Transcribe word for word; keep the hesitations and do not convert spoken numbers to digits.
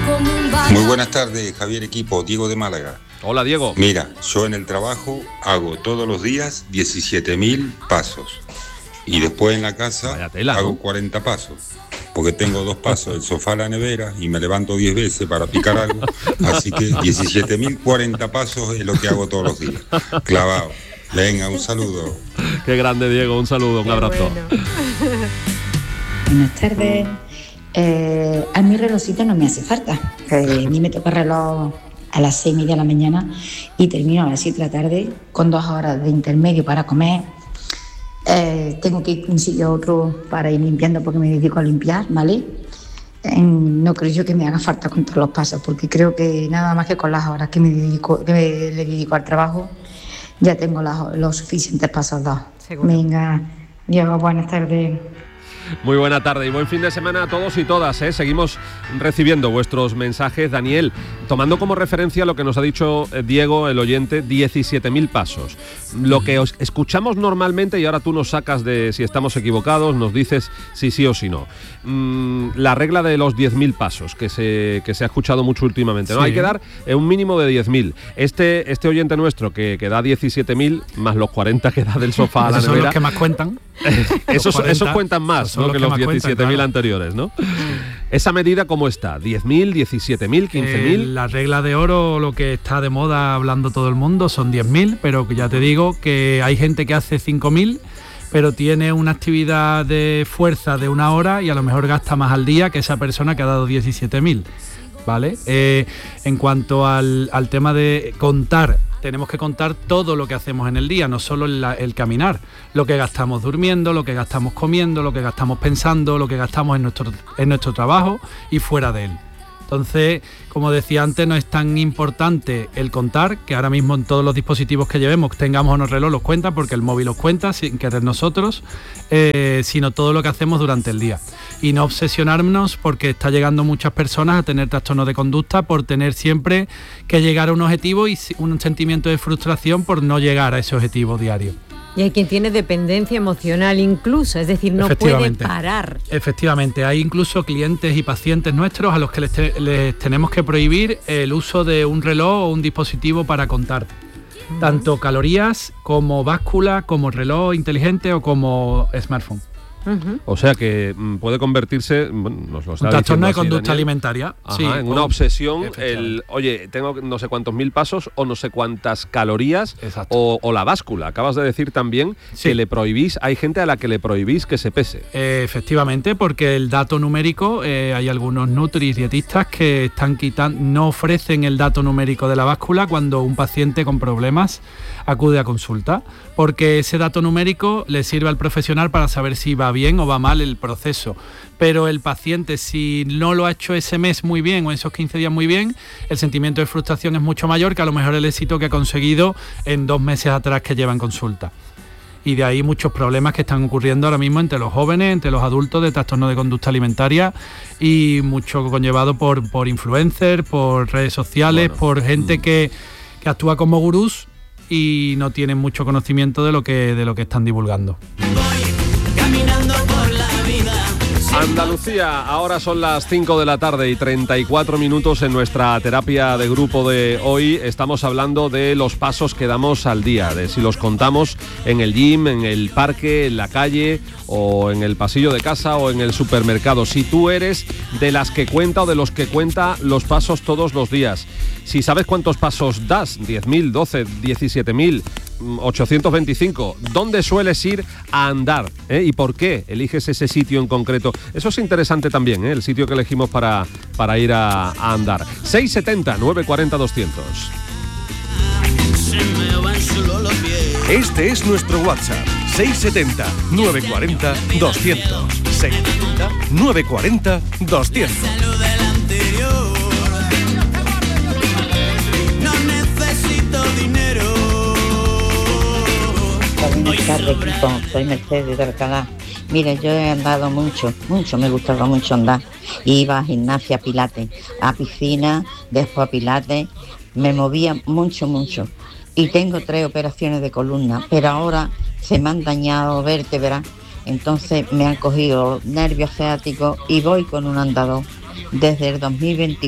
Muy buenas tardes, Javier Equipo, Diego de Málaga. Hola, Diego. Mira, yo en el trabajo hago todos los días diecisiete mil pasos y después en la casa tela, hago ¿no? cuarenta pasos, porque tengo dos pasos del sofá a la nevera y me levanto diez veces para picar algo, así que diecisiete mil cuarenta pasos es lo que hago todos los días, clavado. Venga, un saludo. Qué grande, Diego, un saludo, un Qué abrazo. bueno. Buenas tardes. Eh, a mi relojcito no me hace falta. Que a mí me toca reloj a las seis y media de la mañana y termino a las siete de la tarde con dos horas de intermedio para comer. Eh, tengo que ir de un sitio a otro para ir limpiando porque me dedico a limpiar, ¿vale? Eh, no creo yo que me haga falta contar los pasos porque creo que nada más que con las horas que me dedico, que me, le dedico al trabajo ya tengo las, los suficientes pasos dados. Seguro. Venga, Diego, buenas tardes. Muy buena tarde y buen fin de semana a todos y todas, ¿eh? Seguimos recibiendo vuestros mensajes. Daniel, tomando como referencia lo que nos ha dicho Diego, el oyente, diecisiete mil pasos. Lo que os escuchamos normalmente, y ahora tú nos sacas de si estamos equivocados, nos dices si sí o si no. Mm, la regla de los diez mil pasos, que se, que se ha escuchado mucho últimamente, ¿no? Sí. Hay que dar un mínimo de diez mil. Este, este oyente nuestro que, que da diecisiete mil, más los cuarenta que da del sofá a la Esos son nevera, los que más cuentan. esos, cuarenta, esos cuentan más, son ¿no? los que que los más cuentan, diecisiete mil claro. anteriores, ¿no? ¿Esa medida cómo está? ¿diez mil, diecisiete mil, quince mil? Eh, la regla de oro, lo que está de moda hablando todo el mundo, son diez mil, pero que ya te digo que hay gente que hace cinco mil, pero tiene una actividad de fuerza de una hora y a lo mejor gasta más al día que esa persona que ha dado diecisiete mil, ¿vale? Eh, en cuanto al, al tema de contar, tenemos que contar todo lo que hacemos en el día, no solo el, el caminar, lo que gastamos durmiendo, lo que gastamos comiendo, lo que gastamos pensando, lo que gastamos en nuestro, en nuestro trabajo y fuera de él. Entonces, como decía antes, no es tan importante el contar, que ahora mismo en todos los dispositivos que llevemos, tengamos o no reloj, los cuenta, porque el móvil los cuenta sin querer nosotros, eh, sino todo lo que hacemos durante el día. Y no obsesionarnos porque está llegando muchas personas a tener trastornos de conducta por tener siempre que llegar a un objetivo y un sentimiento de frustración por no llegar a ese objetivo diario. Y hay quien tiene dependencia emocional incluso, es decir, no puede parar. Efectivamente, hay incluso clientes y pacientes nuestros a los que les, te, les tenemos que prohibir el uso de un reloj o un dispositivo para contar. Uh-huh. Tanto calorías como báscula, como reloj inteligente o como smartphone. Uh-huh. O sea que mm, puede convertirse, bueno, nos lo está un trastorno de así, conducta Daniel, alimentaria. Ajá, sí, en una obsesión, el oye, tengo no sé cuántos mil pasos o no sé cuántas calorías o, o la báscula. Acabas de decir también sí. que le prohibís, hay gente a la que le prohibís que se pese. Eh, efectivamente, porque el dato numérico, eh, hay algunos nutris dietistas que están quitando, no ofrecen el dato numérico de la báscula cuando un paciente con problemas acude a consulta, porque ese dato numérico le sirve al profesional para saber si va bien o va mal el proceso, pero el paciente, si no lo ha hecho ese mes muy bien o esos quince días muy bien, el sentimiento de frustración es mucho mayor que a lo mejor el éxito que ha conseguido en dos meses atrás que lleva en consulta. Y de ahí muchos problemas que están ocurriendo ahora mismo entre los jóvenes, entre los adultos de trastorno de conducta alimentaria y mucho conllevado por, por influencers, por redes sociales, bueno, por gente que, que actúa como gurús y no tienen mucho conocimiento de lo que, de lo que están divulgando. Andalucía, ahora son las cinco de la tarde y treinta y cuatro minutos. En nuestra terapia de grupo de hoy estamos hablando de los pasos que damos al día, de si los contamos en el gym, en el parque, en la calle o en el pasillo de casa o en el supermercado. Si tú eres de las que cuenta o de los que cuenta los pasos todos los días. Si sabes cuántos pasos das, diez mil, doce, diecisiete mil, ochocientos veinticinco, ¿dónde sueles ir a andar? ¿Eh? ¿Y por qué eliges ese sitio en concreto? Eso es interesante también, ¿eh? El sitio que elegimos para, para ir a, a andar. seis setenta, nueve cuarenta, doscientos. Este es nuestro WhatsApp, seis setenta, nueve cuarenta, doscientos. seis setenta, nueve cuarenta, doscientos. Buenas tardes, equipo. Soy Mercedes de Alcalá. Mire, yo he andado mucho, mucho, me gustaba mucho andar. Iba a gimnasia, pilates, a piscina, después a pilates. Me movía mucho, mucho. Y tengo tres operaciones de columna, pero ahora se me han dañado vértebras. Entonces me han cogido nervios ciáticos y voy con un andador desde el dos mil veinticuatro.